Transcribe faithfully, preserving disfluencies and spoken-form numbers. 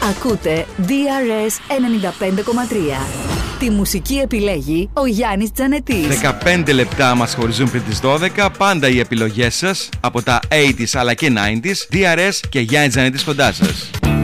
Ακούτε ντι αρ ες ενενήντα πέντε κόμμα τρία. Τη μουσική επιλέγει ο Γιάννης Τζανετής. δεκαπέντε λεπτά μας χωρίζουν πριν τις δώδεκα. Πάντα οι επιλογές σας από τα ογδόντα αλλά και ενενήντα. ντι αρ ες και Γιάννης Τζανετής κοντά σας.